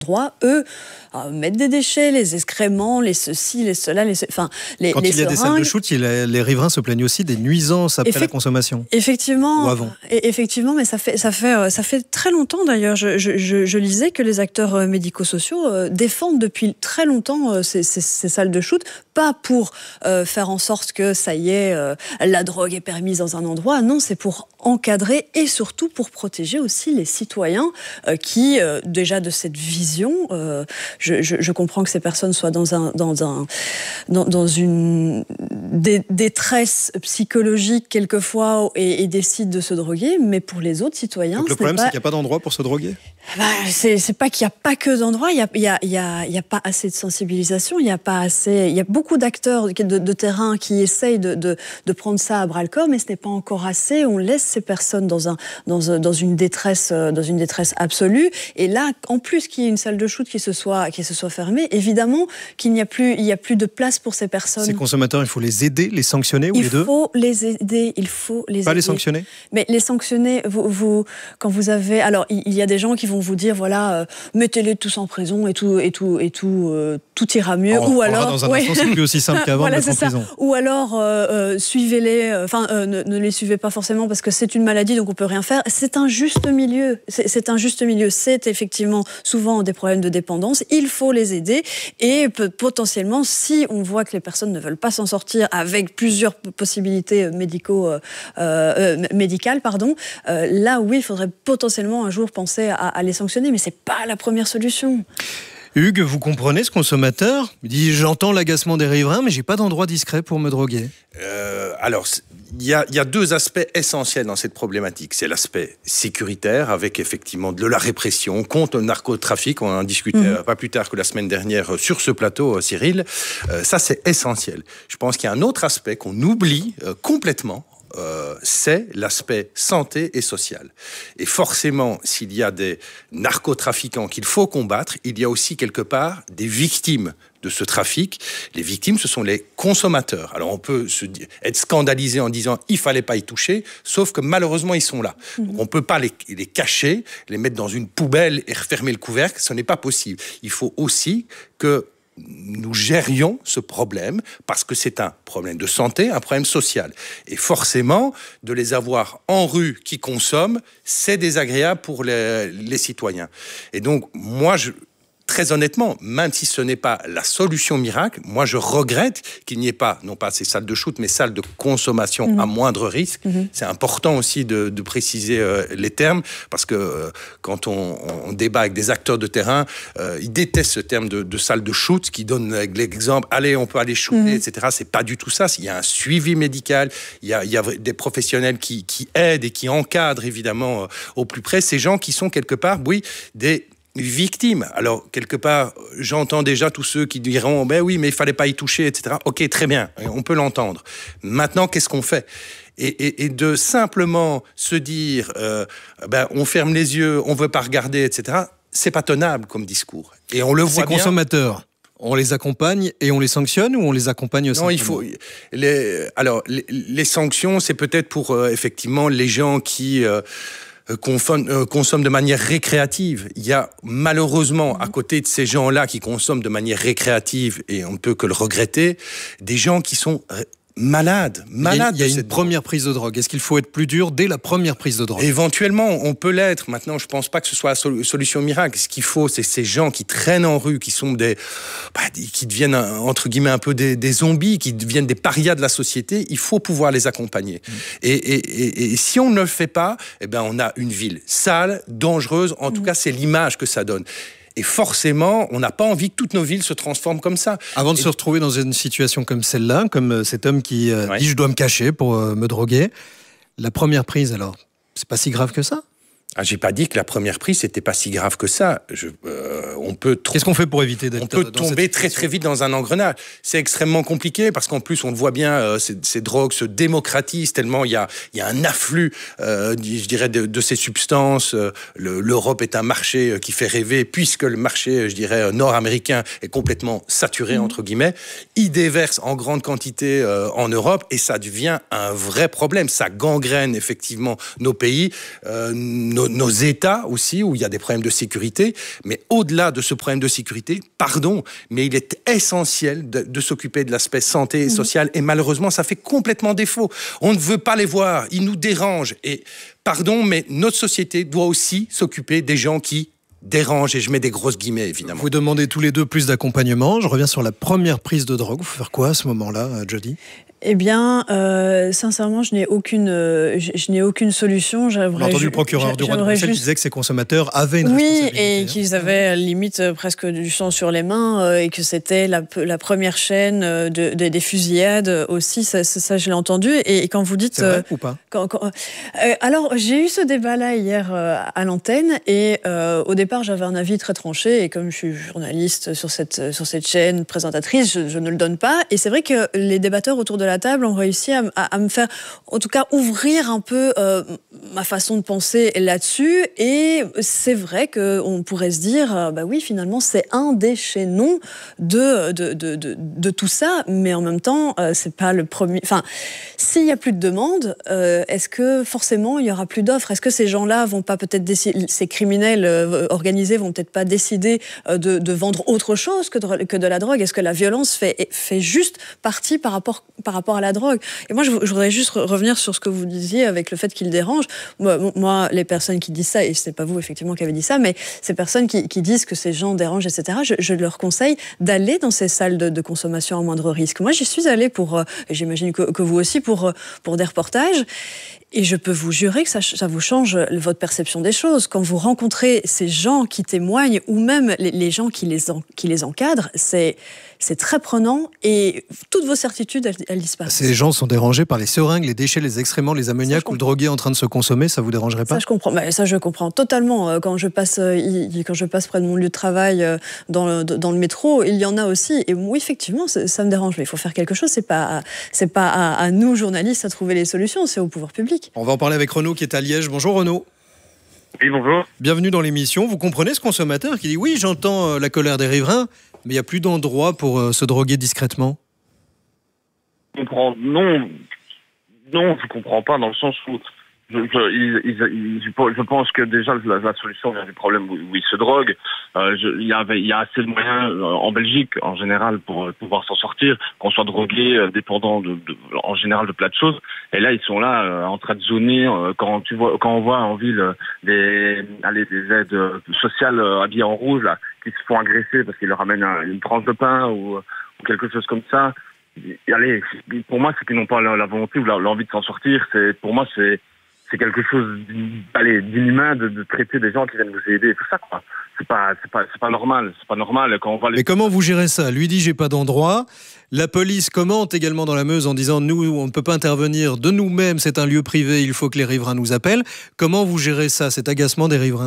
endroits, eux, mettent des déchets, les excréments, les ceci, les cela, Quand il y a des salles de shoot, les riverains se plaignent aussi des nuisances après la consommation. Effectivement. Ou avant. Effectivement, mais ça fait très longtemps d'ailleurs. Je lisais que les acteurs médico-sociaux défendent depuis très longtemps ces salles de shoot, pas pour faire en sorte que ça y est, la drogue est permise dans un endroit. Non, c'est pour encadrer et surtout pour protéger aussi les citoyens qui, déjà de cette vision, je comprends que ces personnes soient dans une détresse psychologique quelquefois et décident de se droguer, mais pour les autres citoyens... Donc le problème, c'est qu'il n'y a pas d'endroit pour se droguer ? C'est pas qu'il n'y a pas que d'endroits, il y a pas assez de sensibilisation, il y a beaucoup d'acteurs de terrain qui essayent de prendre ça à bras-le-corps, mais ce n'est pas encore assez. On laisse ces personnes dans une détresse absolue. Et là, en plus qu'il y ait une salle de shoot qui se soit fermée, évidemment qu'il n'y a plus de place pour ces personnes. Ces consommateurs, il faut les aider, les sanctionner ou les deux ? Il faut les aider, Pas les sanctionner ? Mais les sanctionner, quand vous avez... Alors, il y a des gens qui vont vous dire, voilà, mettez-les tous en prison et tout ira mieux. Ou alors, dans un instant, c'est plus aussi simple qu'avant de mettre en prison. Ou alors, suivez-les, ne les suivez pas forcément parce que c'est une maladie, donc on peut rien faire. C'est un juste milieu. C'est un juste milieu. C'est effectivement souvent des problèmes de dépendance. Il faut les aider et potentiellement, si on voit que les personnes ne veulent pas s'en sortir avec plusieurs possibilités médicales, là oui, il faudrait potentiellement un jour penser à les sanctionner, mais c'est pas la première solution. Hugues, vous comprenez ce consommateur ? Il dit, j'entends l'agacement des riverains, mais j'ai pas d'endroit discret pour me droguer. Alors, il y a deux aspects essentiels dans cette problématique. C'est l'aspect sécuritaire, avec effectivement de la répression contre le narcotrafic. On en discutait pas plus tard que la semaine dernière sur ce plateau, Cyril. Ça, c'est essentiel. Je pense qu'il y a un autre aspect qu'on oublie complètement. C'est l'aspect santé et social. Et forcément, s'il y a des narcotrafiquants qu'il faut combattre, il y a aussi quelque part des victimes de ce trafic. Les victimes, ce sont les consommateurs. Alors on peut être scandalisé en disant il fallait pas y toucher, sauf que malheureusement ils sont là. Donc on peut pas les cacher, les mettre dans une poubelle et refermer le couvercle, ce n'est pas possible. Il faut aussi que nous gérions ce problème parce que c'est un problème de santé, un problème social. Et forcément, de les avoir en rue qui consomment, c'est désagréable pour les citoyens. Et donc, moi, très honnêtement, même si ce n'est pas la solution miracle, moi je regrette qu'il n'y ait pas, non pas ces salles de shoot, mais salles de consommation à moindre risque. C'est important aussi de préciser les termes, parce que quand on débat avec des acteurs de terrain, ils détestent ce terme de salle de shoot, qui donne l'exemple, allez, on peut aller shooter, etc. C'est pas du tout ça. Il y a un suivi médical, il y a des professionnels qui aident et qui encadrent évidemment au plus près ces gens qui sont quelque part, oui, des victimes. Alors, quelque part, j'entends déjà tous ceux qui diront « Ben oui, mais il fallait pas y toucher, etc. » Ok, très bien, on peut l'entendre. Maintenant, qu'est-ce qu'on fait ? Et de simplement se dire on ferme les yeux, on veut pas regarder, etc., c'est pas tenable comme discours. Et on le voit bien. Ces consommateurs, on les accompagne et on les sanctionne, ou on les accompagne simplement ? Non, il faut... Les sanctions, c'est peut-être pour, effectivement, les gens qui... consomment de manière récréative. Il y a malheureusement, à côté de ces gens-là qui consomment de manière récréative, et on ne peut que le regretter, des gens qui sont malades. Il y a une première prise de drogue. Est-ce qu'il faut être plus dur dès la première prise de drogue ? Éventuellement, on peut l'être. Maintenant, je ne pense pas que ce soit la solution miracle. Ce qu'il faut, c'est ces gens qui traînent en rue, qui sont qui deviennent, entre guillemets, un peu des zombies, qui deviennent des parias de la société. Il faut pouvoir les accompagner. Et si on ne le fait pas, on a une ville sale, dangereuse. En tout cas, c'est l'image que ça donne. Et forcément, on n'a pas envie que toutes nos villes se transforment comme ça. Avant de se retrouver dans une situation comme celle-là, comme cet homme qui dit « je dois me cacher pour me droguer », la première prise, alors, c'est pas si grave que ça ? J'ai pas dit que la première prise c'était pas si grave que ça. Qu'est-ce qu'on fait pour éviter d'être... On peut tomber très très vite dans un engrenage. C'est extrêmement compliqué parce qu'en plus on le voit bien, ces drogues se démocratisent tellement il y a un afflux, je dirais, de ces substances. L'Europe est un marché qui fait rêver puisque le marché, je dirais, nord-américain est complètement saturé entre guillemets. Ils déversent en grande quantité en Europe et ça devient un vrai problème. Ça gangrène effectivement nos pays, nos États aussi, où il y a des problèmes de sécurité. Mais au-delà de de ce problème de sécurité, pardon, mais il est essentiel de s'occuper de l'aspect santé et social, et malheureusement, ça fait complètement défaut. On ne veut pas les voir, ils nous dérangent, et pardon, mais notre société doit aussi s'occuper des gens qui dérangent, et je mets des grosses guillemets, évidemment. Vous demandez tous les deux plus d'accompagnement. Je reviens sur la première prise de drogue. Vous faut faire quoi à ce moment-là, Jody ? Eh bien, sincèrement, je n'ai aucune solution. On a entendu le procureur du roi de Bruxelles qui disait que ces consommateurs avaient une responsabilité. Oui, et qu'ils avaient limite presque du sang sur les mains et que c'était la première chaîne des fusillades aussi. Ça, je l'ai entendu. Et quand vous dites... C'est vrai ou pas ? Alors, j'ai eu ce débat-là hier à l'antenne et au départ, j'avais un avis très tranché et comme je suis journaliste sur cette chaîne, présentatrice, je ne le donne pas. Et c'est vrai que les débatteurs autour de la table ont réussi à me faire, en tout cas, ouvrir un peu ma façon de penser là-dessus. Et c'est vrai qu'on pourrait se dire, bah oui, finalement, c'est un des chaînons de tout ça. Mais en même temps, c'est pas le premier. Enfin, s'il y a plus de demande, est-ce que forcément il y aura plus d'offres ? Est-ce que ces gens-là vont pas peut-être décider, ces criminels organisés vont peut-être pas décider de vendre autre chose que de la drogue ? Est-ce que la violence fait juste partie par rapport à la drogue ? Et moi, je voudrais juste revenir sur ce que vous disiez avec le fait qu'il dérange. Moi, les personnes qui disent ça, et ce n'est pas vous effectivement qui avez dit ça, mais ces personnes qui disent que ces gens dérangent, etc., je leur conseille d'aller dans ces salles de consommation à moindre risque. Moi, j'y suis allée et j'imagine que vous aussi, pour des reportages. Et je peux vous jurer que ça vous change votre perception des choses. Quand vous rencontrez ces gens qui témoignent, ou même les gens qui les encadrent, c'est très prenant et toutes vos certitudes, elles disparaissent. Ces gens sont dérangés par les seringues, les déchets, les excréments, les ammoniaques ou le drogué en train de se consommer, ça vous dérangerait pas ? Ça, je comprends. Ça, je comprends totalement. Quand je passe près de mon lieu de travail dans le métro, il y en a aussi. Et oui, effectivement, ça me dérange. Mais il faut faire quelque chose. C'est pas à nous, journalistes, à trouver les solutions. C'est au pouvoir public. On va en parler avec Renaud qui est à Liège. Bonjour Renaud. Oui, bonjour. Bienvenue dans l'émission. Vous comprenez ce consommateur qui dit oui, j'entends la colère des riverains, mais il n'y a plus d'endroit pour se droguer discrètement. Je comprends. Non, je ne comprends pas dans le sens où je pense que déjà la solution vient du problème où ils se droguent. Il y a assez de moyens en Belgique en général pour pouvoir s'en sortir, qu'on soit drogué, dépendant en général de plein de choses. Et là ils sont là en train de zoner. Quand on voit en ville des aides sociales habillées en rouge là, qui se font agresser parce qu'ils leur amènent une tranche de pain ou quelque chose comme ça. Allez, pour moi c'est qu'ils n'ont pas la volonté ou l'envie de s'en sortir. Pour moi c'est quelque chose d'inhumain de traiter des gens qui viennent vous aider et tout ça, quoi. C'est pas normal. C'est pas normal quand on va. Mais comment vous gérez ça ? Lui dit j'ai pas d'endroit. La police commente également dans la Meuse en disant nous on ne peut pas intervenir de nous-mêmes, c'est un lieu privé, il faut que les riverains nous appellent. Comment vous gérez ça, cet agacement des riverains ?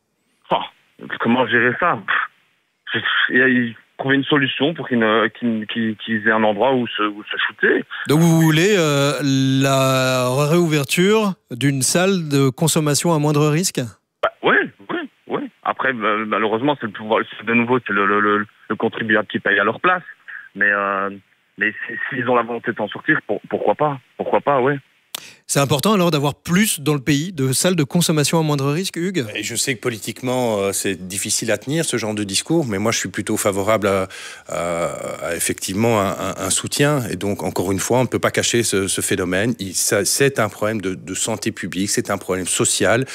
Comment gérer ça ? Trouver une solution pour qu'ils aient un endroit où se shooter. Donc vous voulez la réouverture d'une salle de consommation à moindre risque ? Oui. Après, malheureusement, c'est le contribuable qui paye à leur place. Mais s'ils ont la volonté de s'en sortir, pourquoi pas ? Pourquoi pas, oui. C'est important alors d'avoir plus dans le pays de salles de consommation à moindre risque, Hugues ? Et je sais que politiquement, c'est difficile à tenir ce genre de discours, mais moi je suis plutôt favorable à effectivement un soutien. Et donc, encore une fois, on ne peut pas cacher ce phénomène. C'est un problème de santé publique, c'est un problème social.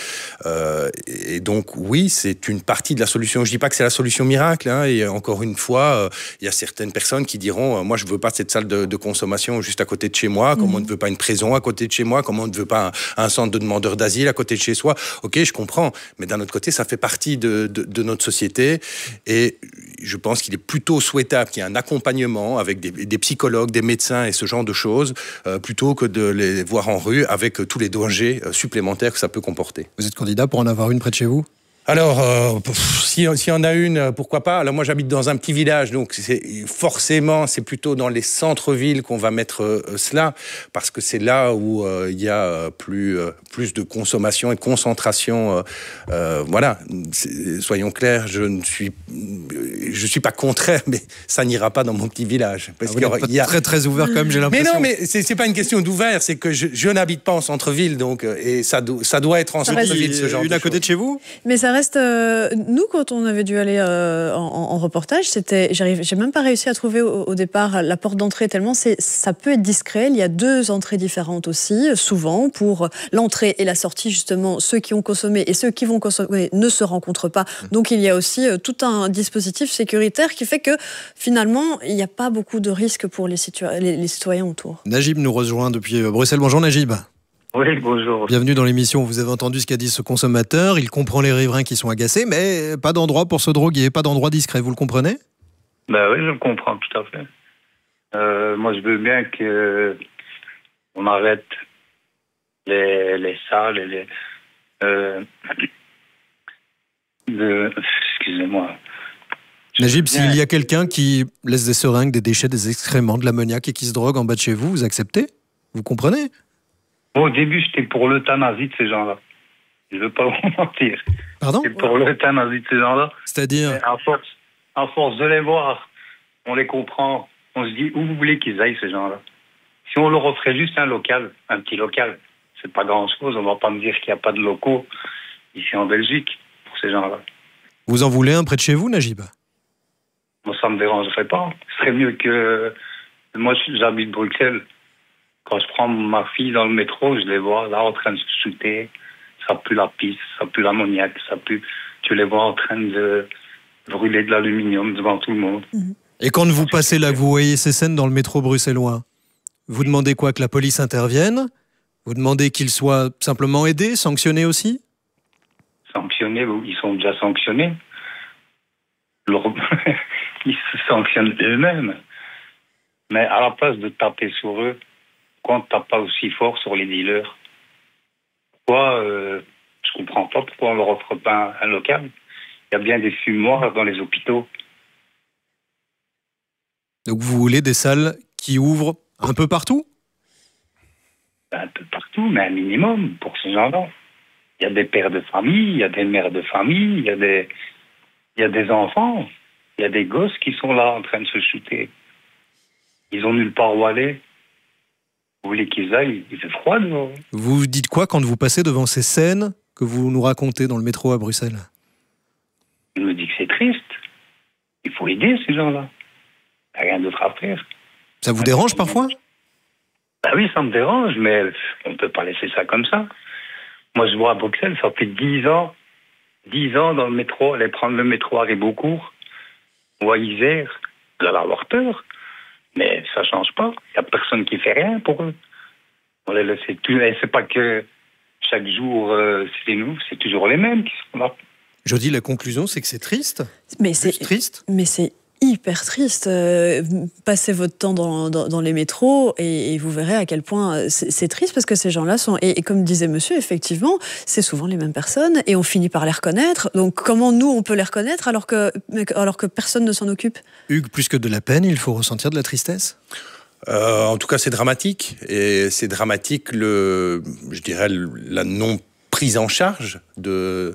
Et donc, oui, c'est une partie de la solution. Je ne dis pas que c'est la solution miracle. Et encore une fois, il y a certaines personnes qui diront moi, je ne veux pas cette salle de consommation juste à côté de chez moi, comme on ne veut pas une prison à côté de chez moi, comme on ne veut pas un centre de demandeurs d'asile à côté de chez soi. Ok, je comprends, mais d'un autre côté, ça fait partie de notre société et je pense qu'il est plutôt souhaitable qu'il y ait un accompagnement avec des psychologues, des médecins et ce genre de choses, plutôt que de les voir en rue avec tous les dangers supplémentaires que ça peut comporter. Vous êtes candidat pour en avoir une près de chez vous ? Alors, s'il y en a une, pourquoi pas ? Alors moi, j'habite dans un petit village, donc forcément, c'est plutôt dans les centres-villes qu'on va mettre cela, parce que c'est là où il y a plus de consommation et de concentration. Voilà, soyons clairs, je suis pas contraire, mais ça n'ira pas dans mon petit village. Parce qu'il y a très très ouvert quand même, j'ai l'impression. Mais non, mais c'est pas une question d'ouvert, c'est que je n'habite pas en centre-ville, donc et ça doit être en centre-ville ce genre de choses. Une à côté de chez vous ? Mais ça reste reste. Nous, quand on avait dû aller en reportage, j'ai même pas réussi à trouver au départ la porte d'entrée, tellement ça peut être discret. Il y a 2 entrées différentes aussi, souvent, pour l'entrée et la sortie, justement. Ceux qui ont consommé et ceux qui vont consommer ne se rencontrent pas. Donc il y a aussi tout un dispositif sécuritaire qui fait que finalement, il n'y a pas beaucoup de risques pour les citoyens autour. Najib nous rejoint depuis Bruxelles. Bonjour Najib. Oui, bonjour. Bienvenue dans l'émission. Vous avez entendu ce qu'a dit ce consommateur. Il comprend les riverains qui sont agacés, mais pas d'endroit pour se droguer, pas d'endroit discret. Vous le comprenez ? Ben oui, je le comprends tout à fait. Moi, je veux bien qu'on arrête les salles et excusez-moi. Najib, s'il y a quelqu'un qui laisse des seringues, des déchets, des excréments, de l'ammoniac et qui se drogue en bas de chez vous, vous acceptez ? Vous comprenez ? Au début, j'étais pour l'euthanasie de ces gens-là. Je ne veux pas vous mentir. Pardon ? J'étais pour l'euthanasie de ces gens-là. C'est-à-dire ? À force de les voir, on les comprend. On se dit, où vous voulez qu'ils aillent, ces gens-là ? Si on leur offrait juste un petit local, c'est pas grand-chose. On ne va pas me dire qu'il n'y a pas de locaux ici en Belgique pour ces gens-là. Vous en voulez un près de chez vous, Najib ? Moi, ça ne me dérangerait pas. Ce serait mieux que... Moi, j'habite Bruxelles. Quand je prends ma fille dans le métro, je les vois là en train de se shooter. Ça pue la pisse, ça pue l'ammoniac, ça pue... Tu les vois en train de brûler de l'aluminium devant tout le monde. Et quand vous passez là, vous voyez ces scènes dans le métro bruxellois, vous demandez quoi ? Que la police intervienne ? Vous demandez qu'ils soient simplement aidés, sanctionnés aussi ? Sanctionnés, ils sont déjà sanctionnés. Ils se sanctionnent eux-mêmes. Mais à la place de taper sur eux, pourquoi on ne tape pas aussi fort sur les dealers ? Pourquoi je comprends pas pourquoi on leur offre pas un local. Il y a bien des fumoirs dans les hôpitaux. Donc vous voulez des salles qui ouvrent un peu partout ? Un peu partout, mais un minimum pour ces gens-là. Il y a des pères de famille, il y a des mères de famille, il y a des enfants, il y a des gosses qui sont là en train de se shooter. Ils ont nulle part où aller. Vous voulez qu'ils aillent ? Il fait froid dehors. Vous dites quoi quand vous passez devant ces scènes que vous nous racontez dans le métro à Bruxelles ? Je me dis que c'est triste. Il faut aider ces gens-là. Il n'y a rien d'autre à faire. Ça vous dérange parfois ? Ben oui, ça me dérange, mais on ne peut pas laisser ça comme ça. Moi, je vois à Bruxelles, ça fait 10 ans dans le métro, aller prendre le métro à Ribeaucourt ou à Isère. Vous allez avoir peur, mais ça ne change pas. Il n'y a personne qui fait rien pour eux. On les laisse tout. Et c'est pas que chaque jour, c'est nous, c'est toujours les mêmes qui sont là. Je dis la conclusion, c'est que c'est triste. Mais c'est triste. Mais c'est hyper triste. Passez votre temps dans les métros et vous verrez à quel point c'est triste, parce que ces gens-là sont... Et comme disait monsieur, effectivement, c'est souvent les mêmes personnes et on finit par les reconnaître. Donc comment nous, on peut les reconnaître alors que personne ne s'en occupe ? Hugues, plus que de la peine, il faut ressentir de la tristesse ? En tout cas, c'est dramatique. Et c'est dramatique, je dirais, la non-prise en charge de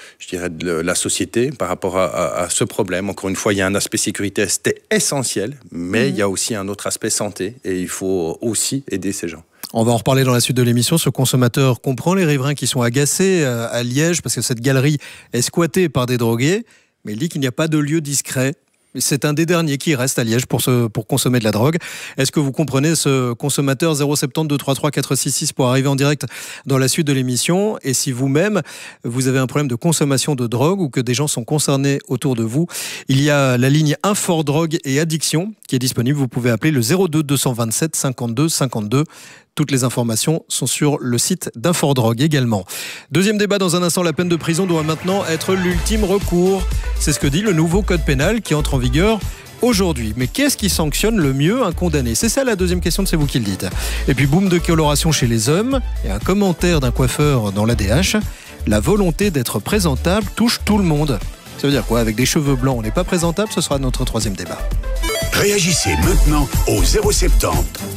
la société par rapport à ce problème. Encore une fois, il y a un aspect sécuritaire, c'était essentiel, mais il y a aussi un autre aspect santé, et il faut aussi aider ces gens. On va en reparler dans la suite de l'émission. Ce consommateur comprend les riverains qui sont agacés à Liège, parce que cette galerie est squattée par des drogués, mais il dit qu'il n'y a pas de lieu discret. C'est un des derniers qui reste à Liège pour consommer de la drogue. Est-ce que vous comprenez ce consommateur ? 070 233 466 pour arriver en direct dans la suite de l'émission. Et si vous-même, vous avez un problème de consommation de drogue ou que des gens sont concernés autour de vous, il y a la ligne Infordrogue et Addiction qui est disponible. Vous pouvez appeler le 02 227 52 52. Toutes les informations sont sur le site d'Infordrogue également. Deuxième débat dans un instant, la peine de prison doit maintenant être l'ultime recours. C'est ce que dit le nouveau code pénal qui entre en vigueur aujourd'hui. Mais qu'est-ce qui sanctionne le mieux un condamné ? C'est ça la deuxième question, c'est vous qui le dites. Et puis boom de coloration chez les hommes et un commentaire d'un coiffeur dans l'ADH. La volonté d'être présentable touche tout le monde. Ça veut dire quoi ? Avec des cheveux blancs, on n'est pas présentable ? Ce sera notre troisième débat. Réagissez maintenant au 070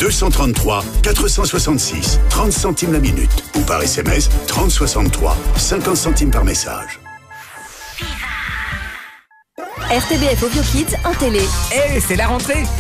233 466 30 centimes la minute ou par SMS 3063 50 centimes par message. RTBF Audio Kids en télé. C'est la rentrée.